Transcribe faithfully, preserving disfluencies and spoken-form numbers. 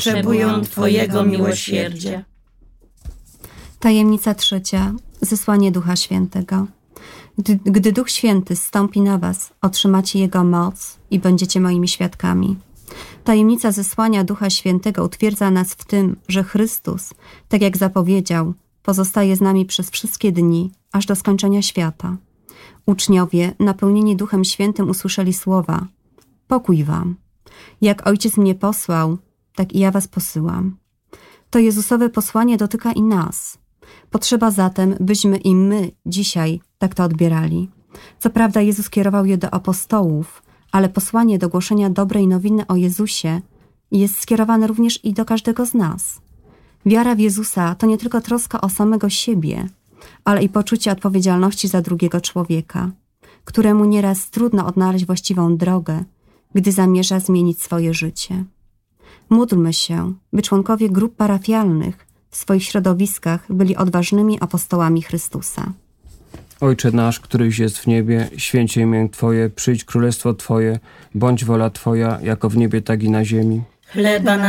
potrzebują Twojego miłosierdzia. Tajemnica trzecia. Zesłanie Ducha Świętego. Gdy, gdy Duch Święty zstąpi na was, otrzymacie Jego moc i będziecie moimi świadkami. Tajemnica zesłania Ducha Świętego utwierdza nas w tym, że Chrystus, tak jak zapowiedział, pozostaje z nami przez wszystkie dni, aż do skończenia świata. Uczniowie, napełnieni Duchem Świętym, usłyszeli słowa: pokój wam. Jak Ojciec mnie posłał, tak i ja was posyłam. To Jezusowe posłanie dotyka i nas. Potrzeba zatem, byśmy i my dzisiaj tak to odbierali. Co prawda Jezus kierował je do apostołów, ale posłanie do głoszenia dobrej nowiny o Jezusie jest skierowane również i do każdego z nas. Wiara w Jezusa to nie tylko troska o samego siebie, ale i poczucie odpowiedzialności za drugiego człowieka, któremu nieraz trudno odnaleźć właściwą drogę, gdy zamierza zmienić swoje życie. Módlmy się, by członkowie grup parafialnych w swoich środowiskach byli odważnymi apostołami Chrystusa. Ojcze nasz, któryś jest w niebie, święcie imię Twoje, przyjdź królestwo Twoje, bądź wola Twoja, jako w niebie, tak i na ziemi. Chleba